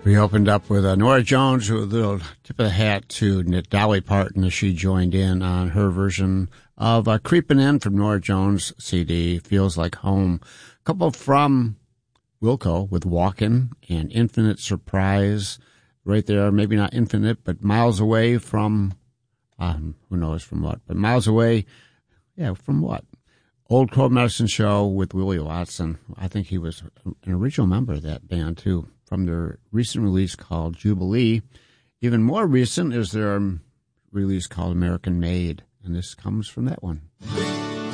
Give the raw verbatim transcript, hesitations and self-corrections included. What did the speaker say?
We opened up with uh, Norah Jones with a little tip of the hat to Dolly Parton as she joined in on her version of uh, Creepin' In from Norah Jones' C D, Feels Like Home. A couple from Wilco with Walkin' and Infinite Surprise right there. Maybe not infinite, but miles away from, um, who knows from what, but miles away, yeah, from what? Old Cold Medicine Show with Willie Watson. I think he was an original member of that band, too, from their recent release called Jubilee. Even more recent is their release called American Made, and this comes from that one.